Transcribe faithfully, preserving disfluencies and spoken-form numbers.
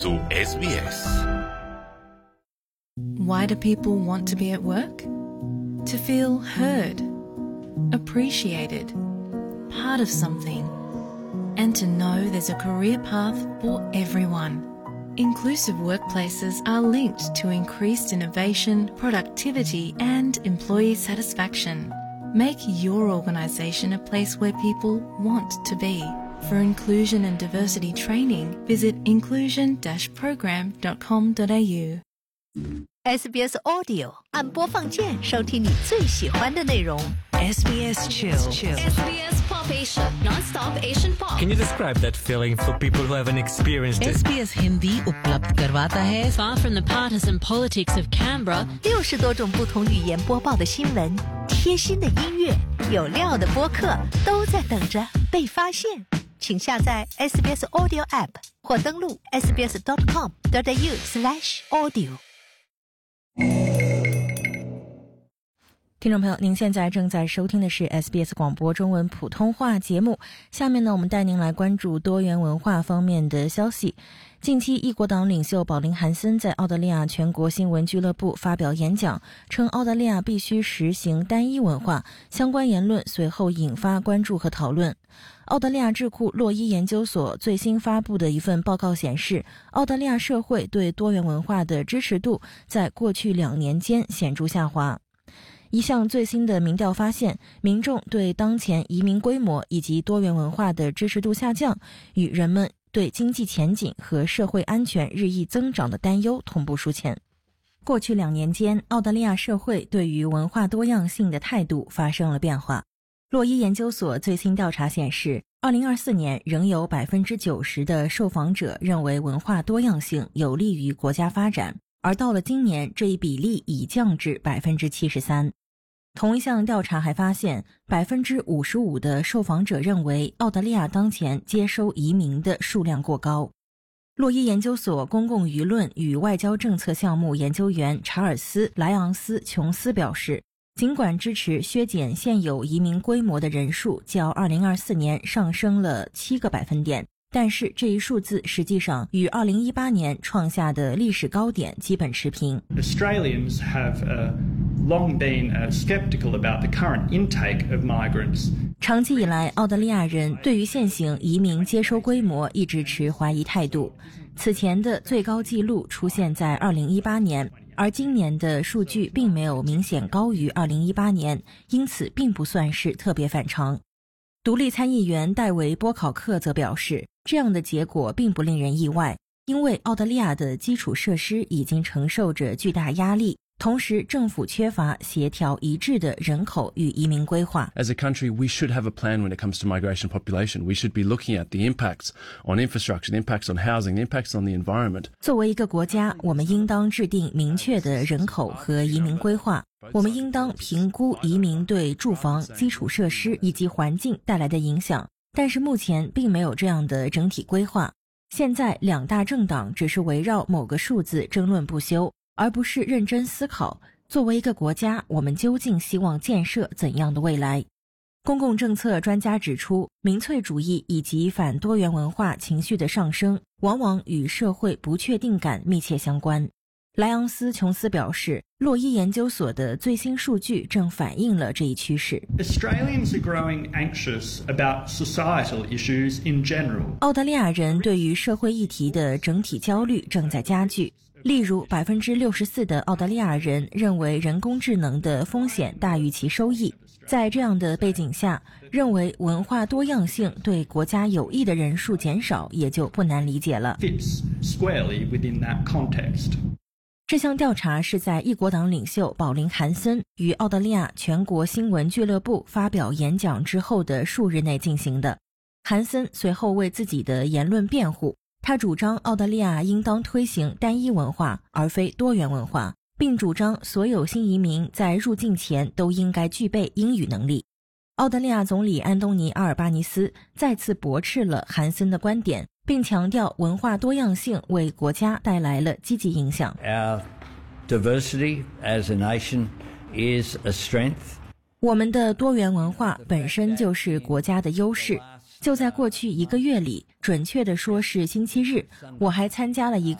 kuhusu S B S. Why do people want to be at work? To feel heard, appreciated, part of something, and to know there's a career path for everyone. Inclusive workplaces are linked to increased innovation, productivity, and employee satisfaction. Make your organisation a place where people want to be. For inclusion and diversity training, visit inclusion dash program dot com dot a u. S B S Audio 按播放键收听你最喜欢的内容。 S B S Chill. S B S Pop Asia, non-stop Asian pop. Can you describe that feeling for people who haven't experienced it? S B S Hindi उपलब्ध करवाता है ，Far from the partisan politics of Canberra. 六十多种不同语言播报的新闻，贴心的音乐，有料的播客，都在等着被发现。请下载 S B S Audio App 或登录 s b s dot com dot a u slash audio。 听众朋友，您现在正在收听的是 S B S 广播中文普通话节目。下面呢，我们带您来关注多元文化方面的消息。近期，一国党领袖保林·韩森在澳大利亚全国新闻俱乐部发表演讲，称澳大利亚必须实行单一文化。相关言论随后引发关注和讨论。澳大利亚智库洛伊研究所最新发布的一份报告显示，澳大利亚社会对多元文化的支持度在过去两年间显著下滑。一项最新的民调发现，民众对当前移民规模以及多元文化的支持度下降，与人们对经济前景和社会安全日益增长的担忧同步书签。过去两年间，澳大利亚社会对于文化多样性的态度发生了变化。洛伊研究所最新调查显示，二零二四年仍有 百分之九十 的受访者认为文化多样性有利于国家发展，而到了今年，这一比例已降至 百分之七十三。同一项调查还发现 百分之五十五 的受访者认为澳大利亚当前接收移民的数量过高。洛伊研究所公共舆论与外交政策项目研究员查尔斯·莱昂斯·琼斯表示，尽管支持削减现有移民规模的人数较二零二四年上升了七个百分点，但是这一数字实际上与二零一八年创下的历史高点基本持平。 Australians have uh, long been uh, skeptical about the current intake of migrants. 长期以来，澳大利亚人对于现行移民接收规模一直持怀疑态度。此前的最高纪录出现在二零一八年，而今年的数据并没有明显高于二零一八年，因此并不算是特别反常。独立参议员戴维·波考克则表示，这样的结果并不令人意外，因为澳大利亚的基础设施已经承受着巨大压力，同时政府缺乏协调一致的人口与移民规划。 As a country, we should have a plan when it comes to migration population. We should be looking at the impacts on infrastructure, the impacts on housing, the impacts on the environment. 作为一个国家，我们应当制定明确的人口和移民规划。我们应当评估移民对住房、基础设施以及环境带来的影响，但是目前并没有这样的整体规划。现在两大政党只是围绕某个数字争论不休，而不是认真思考，作为一个国家，我们究竟希望建设怎样的未来。公共政策专家指出，民粹主义以及反多元文化情绪的上升，往往与社会不确定感密切相关。莱昂斯·琼斯表示，洛伊研究所的最新数据正反映了这一趋势。 Australians are growing anxious about societal issues in general. 澳大利亚人对于社会议题的整体焦虑正在加剧。例如 百分之六十四 的澳大利亚人认为人工智能的风险大于其收益。在这样的背景下，认为文化多样性对国家有益的人数减少也就不难理解了。 Fits squarely within that context. 这项调查是在一国党领袖保林·韩森与澳大利亚全国新闻俱乐部发表演讲之后的数日内进行的。韩森随后为自己的言论辩护，他主张澳大利亚应当推行单一文化而非多元文化，并主张所有新移民在入境前都应该具备英语能力。澳大利亚总理安东尼·阿尔巴尼斯再次驳斥了韩森的观点，并强调文化多样性为国家带来了积极影响。 Our diversity as a nation is a strength. 我们的多元文化本身就是国家的优势。就在过去一个月里，准确地说是星期日，我还参加了一